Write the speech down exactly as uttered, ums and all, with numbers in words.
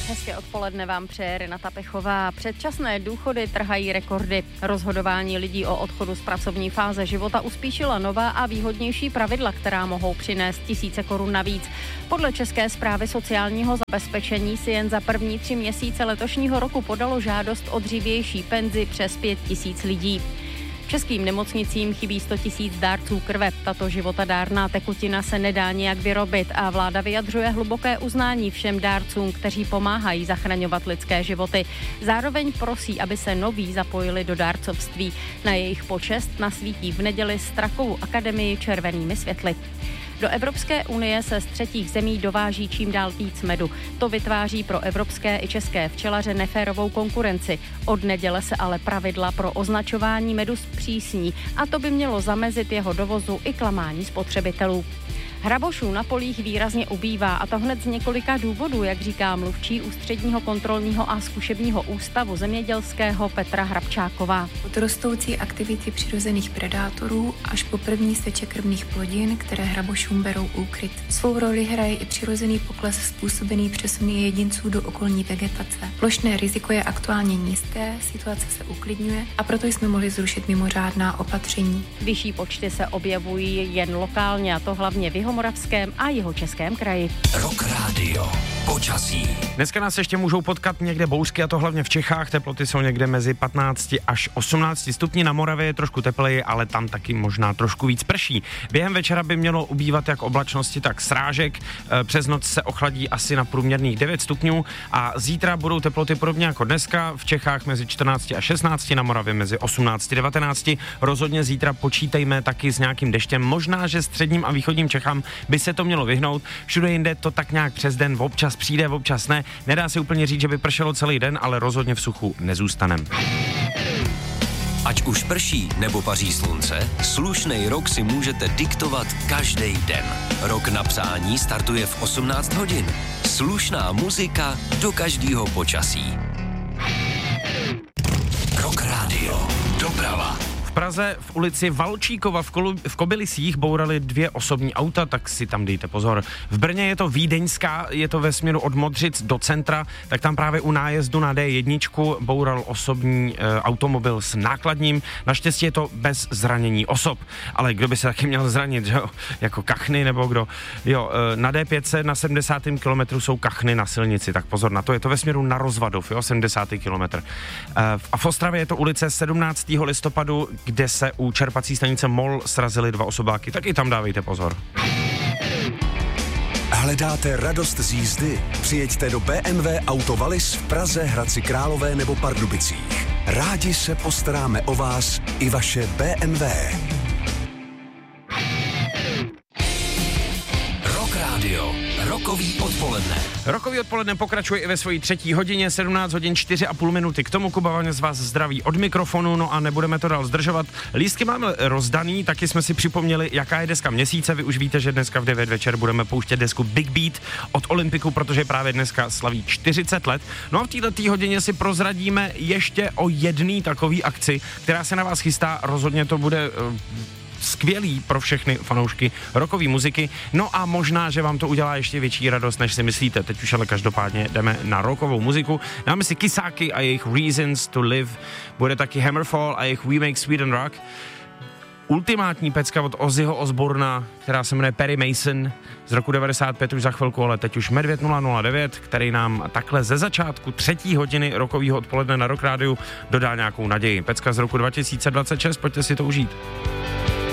Hezké odpoledne vám přeje Renata Pechová. Předčasné důchody trhají rekordy. Rozhodování lidí o odchodu z pracovní fáze života uspíšila nová a výhodnější pravidla, která mohou přinést tisíce korun navíc. Podle České správy sociálního zabezpečení si jen za první tři měsíce letošního roku podalo žádost o dřívější penzi přes pět tisíc lidí. Českým nemocnicím chybí sto tisíc dárců krve. Tato životadárná tekutina se nedá nijak vyrobit a vláda vyjadřuje hluboké uznání všem dárcům, kteří pomáhají zachraňovat lidské životy. Zároveň prosí, aby se noví zapojili do dárcovství. Na jejich počest nasvítí v neděli Strakovu akademii červenými světly. Do Evropské unie se z třetích zemí dováží čím dál víc medu. To vytváří pro evropské i české včelaře neférovou konkurenci. Od neděle se ale pravidla pro označování medu zpřísní a to by mělo zamezit jeho dovozu i klamání spotřebitelů. Hrabošů na polích výrazně ubývá a to hned z několika důvodů, jak říká mluvčí Ústředního kontrolního a zkušebního ústavu zemědělského Petra Hrabčáková. Od rostoucí aktivity přirozených predátorů až po první seče krmných plodin, které hrabošům berou úkryt. Svou roli hraje i přirozený pokles způsobený přesuny jedinců do okolní vegetace. Plošné riziko je aktuálně nízké, situace se uklidňuje a proto jsme mohli zrušit mimořádná opatření. Vyšší počty se objevují jen lokálně, a to hlavně v Jihomoravském a Jihočeském kraji. Rock Radio. Počasí. Dneska nás ještě můžou potkat někde bouřky, a to hlavně v Čechách. Teploty jsou někde mezi patnácti až osmnácti stupni. Na Moravě je trošku tepleji, ale tam taky možná trošku víc prší. Během večera by mělo ubývat jak oblačnosti, tak srážek. Přes noc se ochladí asi na průměrných devět stupňů a zítra budou teploty podobně jako dneska. V Čechách mezi čtrnácti a šestnácti, na Moravě mezi osmnácti a devatenácti. Rozhodně zítra počítejme taky s nějakým deštěm. Možná, že středním a východním Čechám by se to mělo vyhnout. Všude jinde to tak nějak přes den občas přijde, občas ne. Nedá se úplně říct, že by pršelo celý den, ale rozhodně v suchu nezůstanem. Ať už prší nebo paří slunce, slušnej rok si můžete diktovat každý den. Rok na přání startuje v osmnáct hodin. Slušná muzika do každého počasí. Rock Radio. Doprava. V Praze v ulici Valčíkova v, Kolu, v Kobylisích bourali dvě osobní auta, tak si tam dejte pozor. V Brně je to Vídeňská, je to ve směru od Modřic do centra, tak tam právě u nájezdu na D jedna boural osobní e, automobil s nákladním. Naštěstí je to bez zranění osob, ale kdo by se taky měl zranit, že jo? Jako kachny nebo kdo? Jo, e, na D pět na sedmdesátém kilometru jsou kachny na silnici, tak pozor na to, je to ve směru na Rozvadov, jo, sedmdesátý kilometr. E, a v Ostravě je to ulice sedmnáctého listopadu, kde se u čerpací stanice MOL srazily dva osobáky, tak i tam dávejte pozor. Hledáte radost z jízdy? Přijeďte do bé em vé Auto Wallis v Praze, Hradci Králové nebo Pardubicích. Rádi se postaráme o vás i vaše bé em vé. Rock Radio. Rokový odpoledne. Rokový odpoledne pokračuje i ve svojí třetí hodině, sedmnáct hodin čtyři a půl minuty. K tomu Kuba Vaňa z vás zdraví od mikrofonu, no a nebudeme to dál zdržovat. Lístky máme rozdaný, taky jsme si připomněli, jaká je deska měsíce. Vy už víte, že dneska v devět večer budeme pouštět desku Big Beat od Olympiku, protože právě dneska slaví čtyřicet let. No a v této hodině si prozradíme ještě o jedné takové akci, která se na vás chystá. Rozhodně to bude Uh, skvělý pro všechny fanoušky rockové muziky, no a možná, že vám to udělá ještě větší radost, než si myslíte. Teď už ale každopádně jdeme na rockovou muziku. Dáme si Kisáky a jejich Reasons to Live, bude taky Hammerfall a jejich We Make Sweden Rock. Ultimátní pecka od Ozzyho Osbourna, která se jmenuje Perry Mason, z roku devadesát pět už za chvilku, ale teď už Medvěd nula nula devět, který nám takhle ze začátku třetí hodiny rokového odpoledne na Rock Rádiu dodá nějakou naději. Pecka z roku dva tisíce dvacet šest, pojďte si to užít.